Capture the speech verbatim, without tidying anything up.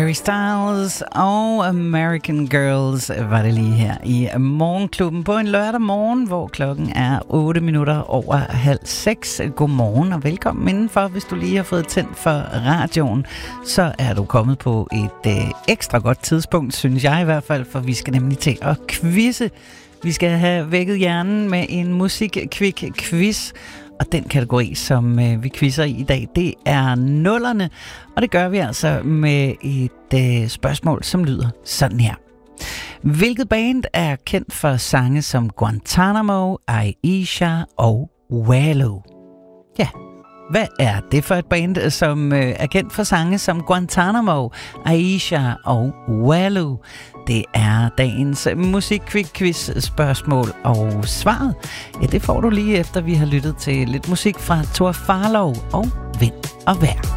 Harry Styles og American Girls var det lige her i Morgenklubben på en lørdag morgen, hvor klokken er otte minutter over halv seks. Godmorgen og velkommen indenfor. Hvis du lige har fået tændt for radioen, så er du kommet på et øh, ekstra godt tidspunkt, synes jeg i hvert fald, for vi skal nemlig til at quizze. Vi skal have vækket hjernen med en musik-quick-quiz. Og den kategori, som øh, vi quizzer i i dag, det er nullerne. Og det gør vi altså med et øh, spørgsmål, som lyder sådan her. Hvilket band er kendt for sange som Guantanamo, Aisha og Wallow? Ja, hvad er det for et band, som øh, er kendt for sange som Guantanamo, Aisha og Wallow? Det er dagens musik-quiz spørgsmål, og svaret, ja, det får du lige efter vi har lyttet til lidt musik fra Thor Farlov og Vind og Vejr.